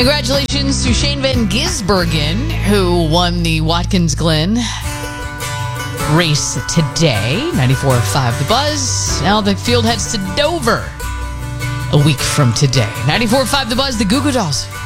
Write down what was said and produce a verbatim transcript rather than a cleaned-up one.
Congratulations to Shane Van Gisbergen, who won the Watkins Glen race today. ninety-four point five The Buzz. Now the field heads to Dover a week from today. ninety-four point five The Buzz, the Goo Goo Dolls.